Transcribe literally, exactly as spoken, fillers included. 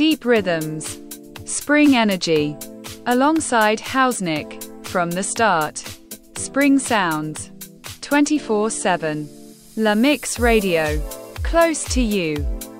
Deep rhythms. Spring energy. Alongside Hausnick, from the start. Spring sounds. twenty-four seven. La Mix Radio. Close to you.